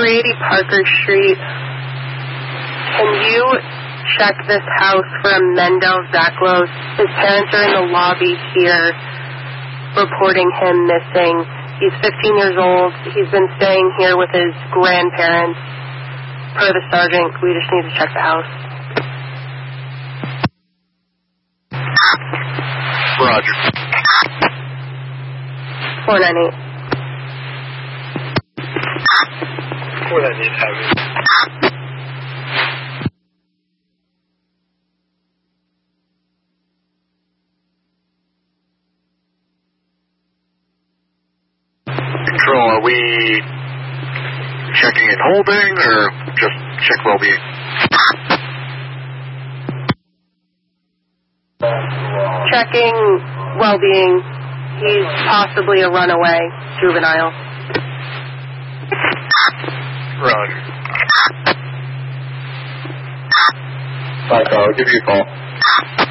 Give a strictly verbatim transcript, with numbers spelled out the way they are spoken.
three eighty Parker Street. Can you check this house for Mendel Zaklos? His parents are in the lobby here reporting him missing. He's fifteen years old. He's been staying here with his grandparents. Per the sergeant, we just need to check the house. Roger. four nine eight. four nine eight, have it. Control, are we checking and holding or just check well-being? Checking well-being. He's possibly a runaway juvenile. Roger. Bye, Carl. I'll give you a call.